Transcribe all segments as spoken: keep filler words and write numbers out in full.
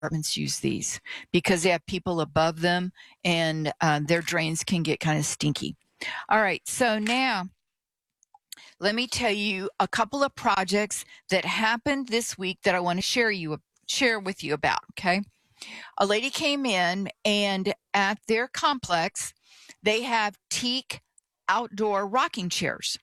apartments use these because they have people above them, and uh, their drains can get kind of stinky. All right, so now let me tell you a couple of projects that happened this week that I want to share you share with you about, okay? A lady came in, and at their complex, they have teak outdoor rocking chairs.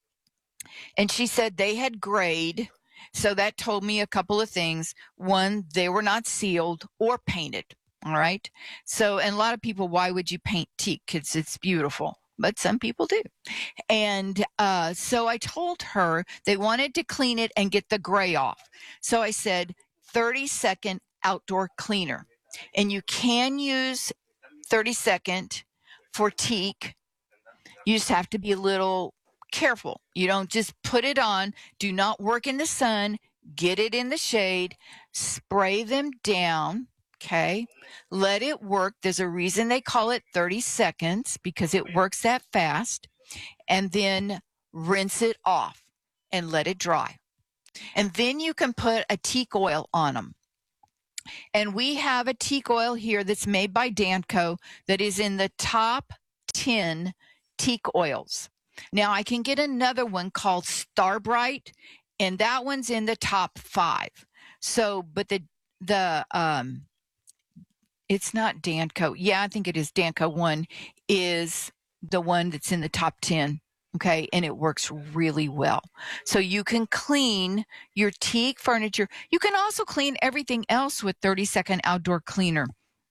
And she said they had grade, so that told me a couple of things. One, they were not sealed or painted, all right? So, and a lot of people, why would you paint teak? Because it's beautiful. But some people do. And uh, so I told her they wanted to clean it and get the gray off. So I said, thirty second outdoor cleaner. And you can use thirty second for teak. You just have to be a little careful. You don't just put it on. Do not work in the sun. Get it in the shade. Spray them down. Okay. Let it work. There's a reason they call it thirty seconds, because it works that fast. And then rinse it off and let it dry. And then you can put a teak oil on them. And we have a teak oil here that's made by Danco that is in the top ten teak oils. Now I can get another one called Starbright, and that one's in the top five. So, but the, the, um, it's not Danco. Yeah, I think it is Danco one is the one that's in the top ten. Okay. And it works really well. So you can clean your teak furniture. You can also clean everything else with thirty second outdoor cleaner.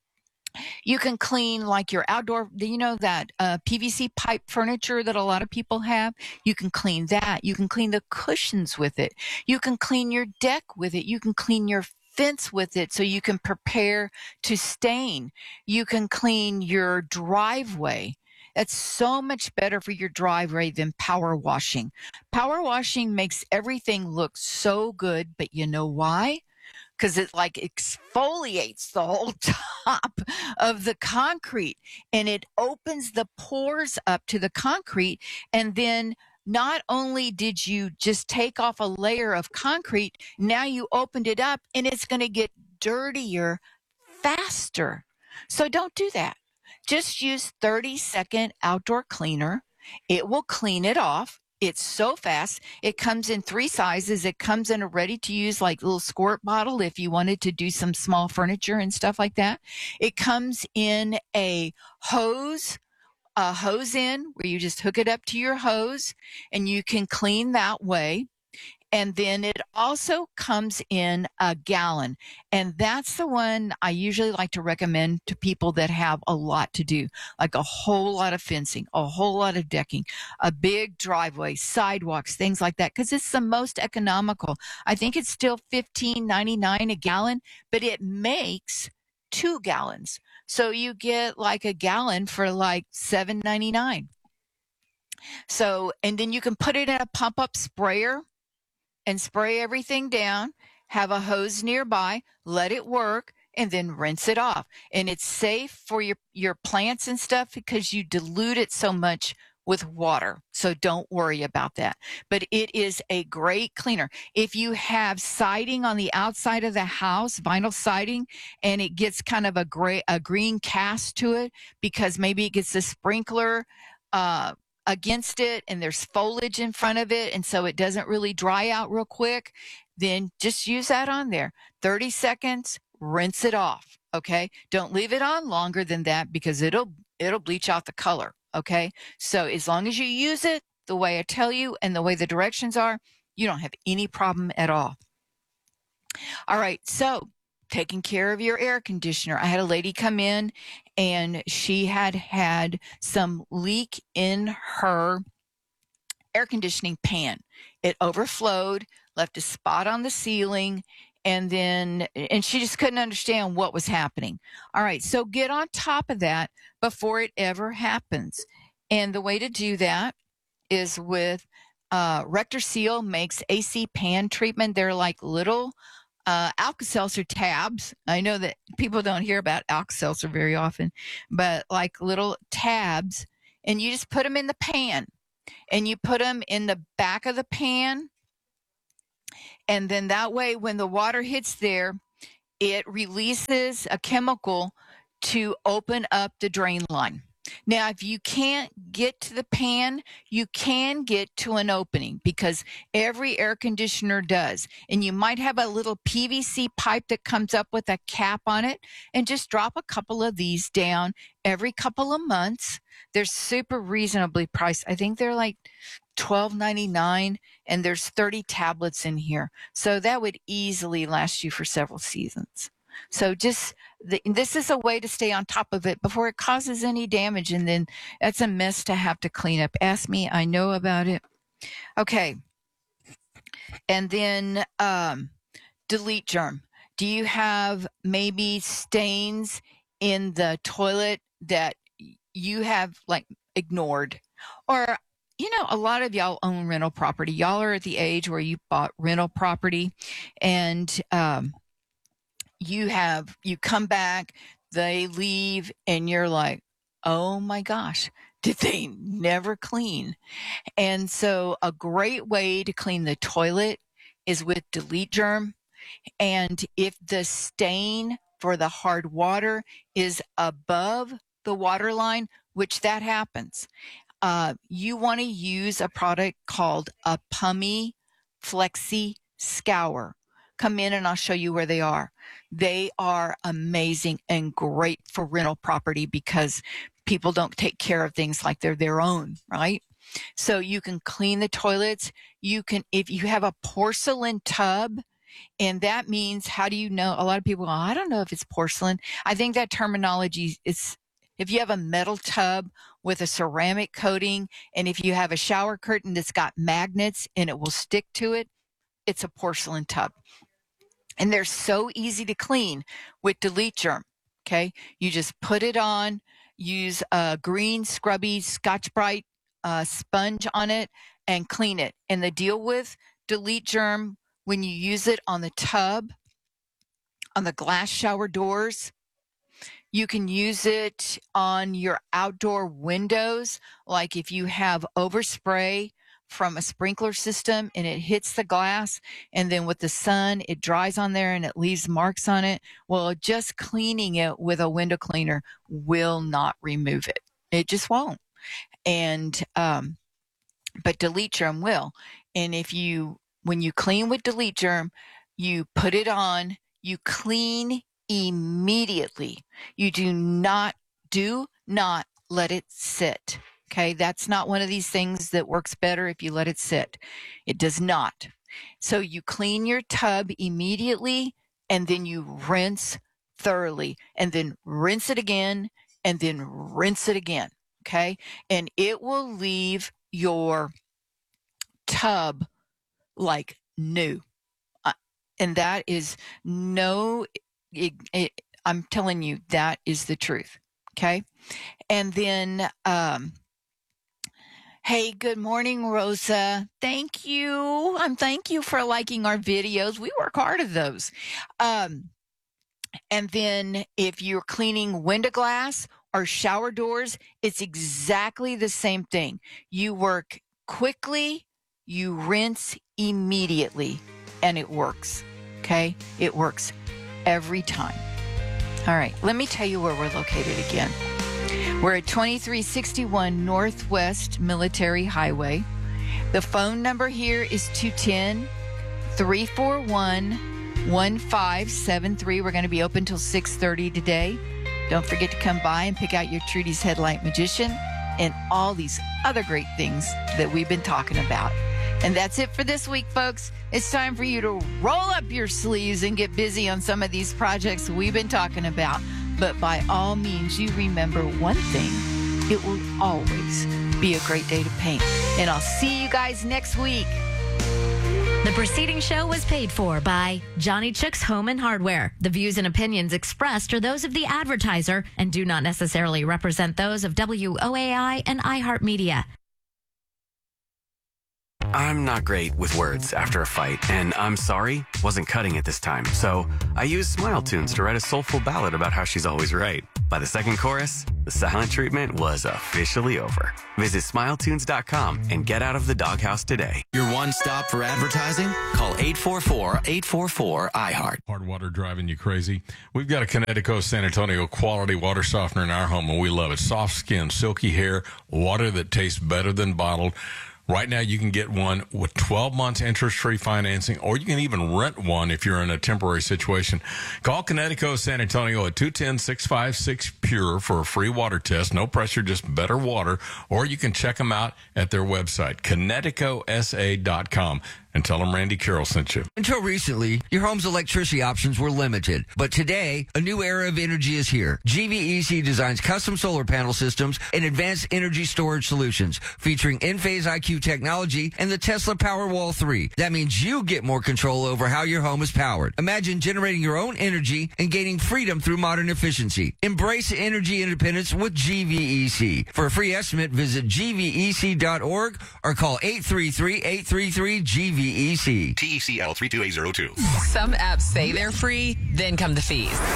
You can clean like your outdoor, you know, that uh, P V C pipe furniture that a lot of people have. You can clean that. You can clean the cushions with it. You can clean your deck with it. You can clean your fence with it so you can prepare to stain. You can clean your driveway. That's so much better for your driveway than power washing. Power washing makes everything look so good, but you know why? Because it like exfoliates the whole top of the concrete, and it opens the pores up to the concrete. And then not only did you just take off a layer of concrete, now you opened it up and it's going to get dirtier faster. So don't do that. Just use thirty second outdoor cleaner. It will clean it off. It's so fast. It comes in three sizes. It comes in a ready to use like little squirt bottle if you wanted to do some small furniture and stuff like that. It comes in a hose, a hose in where you just hook it up to your hose and you can clean that way. And then it also comes in a gallon. And that's the one I usually like to recommend to people that have a lot to do, like a whole lot of fencing, a whole lot of decking, a big driveway, sidewalks, things like that, because it's the most economical. I think it's still fifteen ninety-nine a gallon, but it makes two gallons. So you get like a gallon for like seven ninety-nine. So, and then you can put it in a pump-up sprayer and spray everything down, have a hose nearby, let it work, and then rinse it off. And it's safe for your, your plants and stuff because you dilute it so much with water. So don't worry about that. But it is a great cleaner. If you have siding on the outside of the house, vinyl siding, and it gets kind of a gray, a green cast to it because maybe it gets a sprinkler, uh, against it and there's foliage in front of it and so it doesn't really dry out real quick, then just use that on there. thirty seconds, rinse it off, okay? Don't leave it on longer than that because it'll it'll bleach out the color, okay? So as long as you use it the way I tell you and the way the directions are, you don't have any problem at all. All right, so taking care of your air conditioner. I had a lady come in and she had had some leak in her air conditioning pan. It overflowed, left a spot on the ceiling, and then, and she just couldn't understand what was happening. All right, so get on top of that before it ever happens. And the way to do that is with uh, Rector Seal makes A C pan treatment. They're like little Uh, Alka-Seltzer tabs. I know that people don't hear about Alka-Seltzer very often, but like little tabs, and you just put them in the pan, and you put them in the back of the pan, and then that way when the water hits there, it releases a chemical to open up the drain line. Now, if you can't get to the pan, you can get to an opening, because every air conditioner does. And you might have a little P V C pipe that comes up with a cap on it, and just drop a couple of these down every couple of months. They're super reasonably priced. I think they're like twelve ninety-nine, and there's thirty tablets in here. So that would easily last you for several seasons. So just, the, this is a way to stay on top of it before it causes any damage. And then that's a mess to have to clean up. Ask me, I know about it. Okay. And then um, delete germ. Do you have maybe stains in the toilet that you have like ignored? Or, you know, a lot of y'all own rental property. Y'all are at the age where you bought rental property, and um, you have, you come back, they leave, and you're like, oh my gosh, did they never clean? And so a great way to clean the toilet is with delete germ. And if the stain for the hard water is above the water line, which that happens, uh, you want to use a product called a Pummie Flexi Scour. Come in and I'll show you where they are. They are amazing and great for rental property because people don't take care of things like they're their own, right? So you can clean the toilets. You can, if you have a porcelain tub, and that means, how do you know? A lot of people go, I don't know if it's porcelain. I think that terminology is, if you have a metal tub with a ceramic coating, and if you have a shower curtain that's got magnets and it will stick to it, it's a porcelain tub. And they're so easy to clean with delete germ. Okay. You just put it on, use a green scrubby Scotch-Brite uh, sponge on it, and clean it. And the deal with delete germ, when you use it on the tub, on the glass shower doors, you can use it on your outdoor windows. Like if you have overspray from a sprinkler system and it hits the glass, and then with the sun, it dries on there and it leaves marks on it. Well, just cleaning it with a window cleaner will not remove it. It just won't. And, um, but delete germ will. And if you, when you clean with delete germ, you put it on, you clean immediately. You do not, do not let it sit. Okay. That's not one of these things that works better if you let it sit. It does not. So you clean your tub immediately, and then you rinse thoroughly, and then rinse it again, and then rinse it again. Okay. And it will leave your tub like new. Uh, and that is no, it, it, I'm telling you, that is the truth. Okay. And then, um, hey, good morning, Rosa. Thank you. I'm um, thank you for liking our videos. We work hard at those. Um, and then if you're cleaning window glass or shower doors, it's exactly the same thing. You work quickly, you rinse immediately, and it works. Okay? It works every time. All right, let me tell you where we're located again. We're at twenty-three sixty-one Northwest Military Highway. The phone number here is two one zero, three four one, one five seven three. We're going to be open till six thirty today. Don't forget to come by and pick out your Trudy's Headlight Magician and all these other great things that we've been talking about. And that's it for this week, folks. It's time for you to roll up your sleeves and get busy on some of these projects we've been talking about. But by all means, you remember one thing. It will always be a great day to paint. And I'll see you guys next week. The preceding show was paid for by Johnny Chick's Home and Hardware. The views and opinions expressed are those of the advertiser and do not necessarily represent those of W O A I and iHeartMedia. I'm not great with words after a fight, and I'm sorry wasn't cutting it this time. So I used Smile Tunes to write a soulful ballad about how she's always right. By the second chorus, the silent treatment was officially over. Visit smile tunes dot com and get out of the doghouse today. Your one stop for advertising? Call eight four four, eight four four, I heart. Hard water driving you crazy? We've got a Connecticut San Antonio quality water softener in our home, and we love it. Soft skin, silky hair, water that tastes better than bottled. Right now, you can get one with twelve months interest-free financing, or you can even rent one if you're in a temporary situation. Call Connecticut San Antonio at two one zero, six five six, P U R E for a free water test. No pressure, just better water. Or you can check them out at their website, connecticut s a dot com. And tell them Randy Carroll sent you. Until recently, your home's electricity options were limited. But today, a new era of energy is here. G V E C designs custom solar panel systems and advanced energy storage solutions featuring Enphase I Q technology and the Tesla Powerwall three. That means you get more control over how your home is powered. Imagine generating your own energy and gaining freedom through modern efficiency. Embrace energy independence with G V E C. For a free estimate, visit G V E C dot org or call eight three three, eight three three, G V E C. T E C L three two eight zero two. Some apps say they're free, then come the fees.